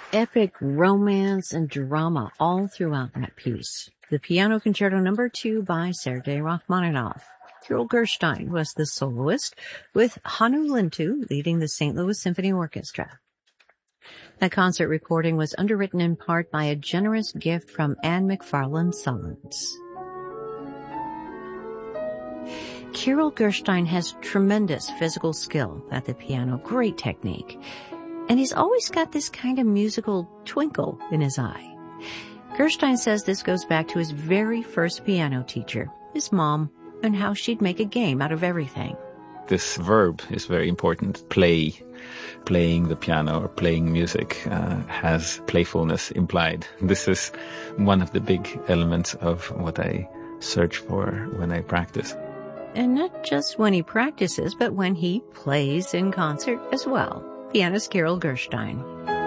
epic romance and drama all throughout that piece. The Piano Concerto No. 2 by Sergei Rachmaninoff. Kirill Gershwin was the soloist, with Hannu Lintu leading the St. Louis Symphony Orchestra. That concert recording was underwritten in part by a generous gift from Anne McFarland Sullins. Kirill Gershwin has tremendous physical skill at the piano, great technique, and he's always got this kind of musical twinkle in his eye. Gershwin says this goes back to his very first piano teacher, his mom, and how she'd make a game out of everything. This verb is very important. Playing the piano or playing music has playfulness implied. This is one of the big elements of what I search for when I practice. And not just when he practices, but when he plays in concert as well. Pianist Kirill Gershwin.